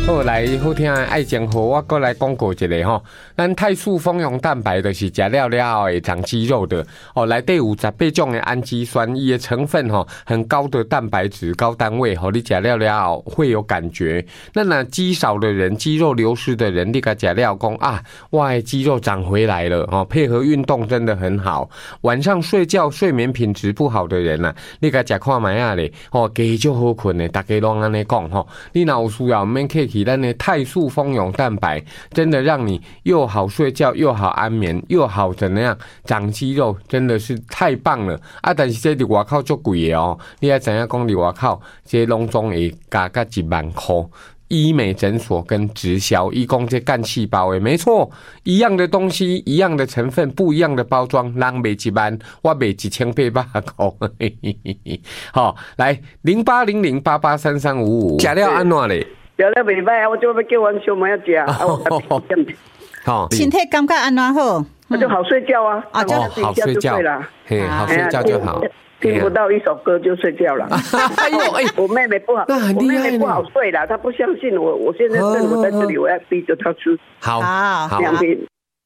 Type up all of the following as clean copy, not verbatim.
好，来好听的爱情好，我再来广告一下吼。咱泰素蜂蛹蛋白就是吃了了会长肌肉的哦，内底有18种的氨基酸，伊的成分吼很高的蛋白质、高单位吼，你吃了了会有感觉。那肌少的人、肌肉流失的人，你甲吃了讲啊，我的肌肉长回来了哦，配合运动真的很好。晚上睡觉睡眠品质不好的人啊，你甲吃看卖啊咧，哦，加就好困的，大家拢安尼讲吼。你若有需要，免客气，咱的泰素蜂蛹蛋白真的让你又好睡觉，又好安眠，又好怎么样长肌肉，真的是太棒了啊！但是这伫外口足贵的哦，你也知影讲伫外口，这拢总会加个1万块。医美诊所跟直销，一共这干细胞诶，没错，一样的东西，一样的成分，不一样的包装，人卖1万，我卖1800块。好，来0800883355，吃了安怎咧？ 吃了袂歹啊，我就要叫阮小妹食， 好， 身体感觉安怎好？ 那就好睡觉啊， 就好睡觉啦，嘿，好睡觉就好。 听不到一首歌就睡觉了。哎呦，我妹妹不好，我妹妹不好睡啦，她不相信我。我现在趁我在这里，我要逼着她吃。 好 2瓶。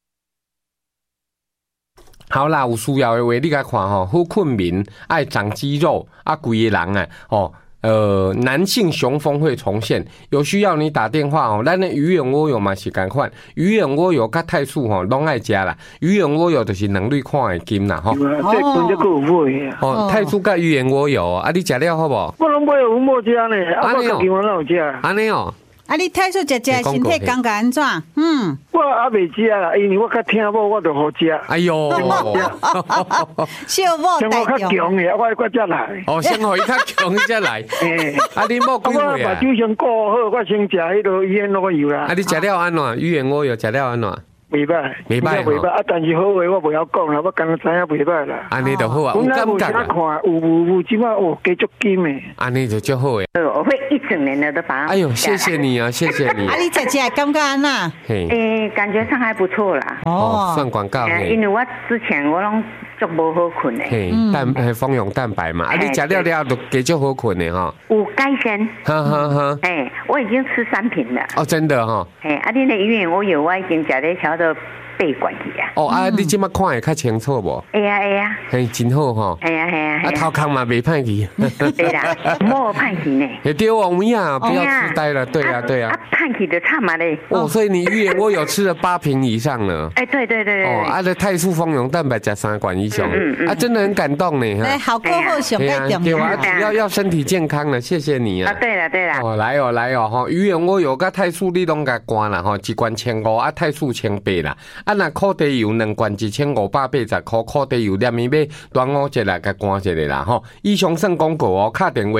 好啦，有需要的话，你甲看吼，好困眠，爱长肌肉，啊，规个人啊，哦。男性雄风会重现，有需要你打电话哦。咱的鱼眼蜗油嘛是同款，鱼眼蜗油甲泰素吼拢爱食啦。鱼眼蜗油就是2粒看的金啦吼。 这本就够买啊。 哦，泰素甲鱼眼蜗油啊，你食了好无？ 我拢买有冇食呢？啊，我自己我哪有食？ 安尼哦。 啊，你泰素食身体感觉安怎？ 我还未食啦，因为我较听某，我就好食。 哎呦， 小某带我较强的，我才来。 哦，先互伊较强才来。啊，你某几岁啊？ 我把酒先顾好，我先食迄个鱼眼蜗油啦。 啊，你食了安怎？鱼眼蜗油食了安怎？ 袂歹啊！但是好话我袂晓讲啦，我刚知影袂歹啦。 安尼就好啊， 有感觉啊？有，即摆加足金的。 安尼就足好诶。 我会1整年的都把它。 哎呦，谢谢你啊，谢谢你。 啊，你食感觉安怎？ 感觉上还不错啦。 哦，算广告。 因为我之前我拢足无好困的。 蜂蛹蛋白嘛，啊，你食了了都加足好困的哈。 有改善。 哈。 我已经吃3瓶了。 哦，真的哈。 啊，你的鱼眼蜗油我已经食咧超到8罐去啊。 哦，啊，你即马看会较清楚无？ 会啊。 嘿，真好哈。 系啊。 啊，头壳嘛袂歹去。 对啦，冇歹去呢。 对哦，我们呀，不要痴呆了，对啊。 啊，歹去就惨嘛咧。 哦，所以你鱼眼蜗油吃了8瓶以上了。 对。 哦，啊，这泰素蜂蛹蛋白加3罐以上，啊，真的很感动呢。 哎，好过后上要点。 对啊，主要身体健康了，谢谢你啊。 啊，对了。 哦，来哦，哈，鱼眼蜗油甲泰素你拢甲关啦，吼，1罐1500，啊，泰素1800啦。啊，那烤地油2罐1580块，烤地油念伊买端午节来甲关一下啦，吼。以上算广告哦，打电话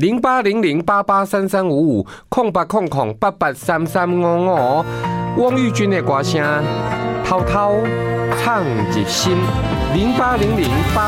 0800883355，空8800883355。汪玉君的歌声，偷偷唱一心，080088。